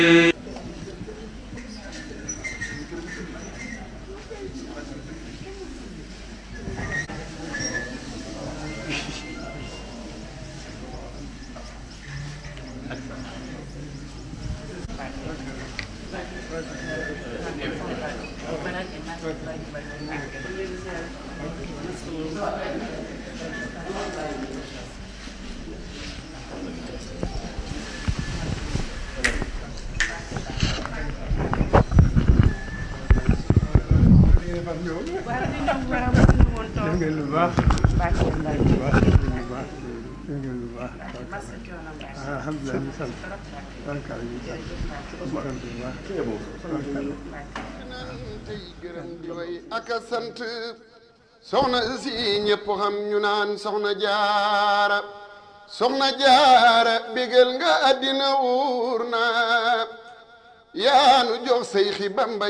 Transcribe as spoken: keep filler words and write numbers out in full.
aka sant soxna si ñëpp xam ñu naan soxna jaara soxna jaara bégal nga àddina wuur na yaanu jox say xi Bamba